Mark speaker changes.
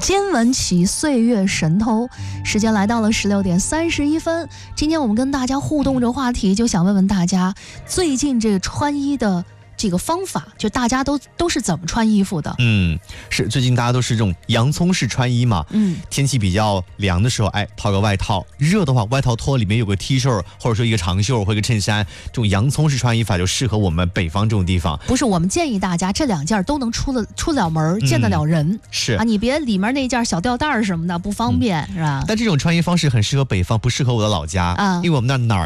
Speaker 1: 今闻起岁月神偷，时间来到了16点31分。今天我们跟大家互动这话题，就想问问大家，最近这个穿衣的这个方法，就大家都是怎么穿衣服的？
Speaker 2: 是最近大家都是这种洋葱式穿衣嘛。天气比较凉的时候，套个外套；热的话，外套脱里面有个 T 恤，或者说一个长袖或一个衬衫。这种洋葱式穿衣法就适合我们北方这种地方。
Speaker 1: 不是，我们建议大家这2件都能出得了门，见得了人。
Speaker 2: 是
Speaker 1: 啊，你别里面那件小吊带什么的不方便，是吧？
Speaker 2: 但这种穿衣方式很适合北方，不适合我的老家，因为我们那儿哪儿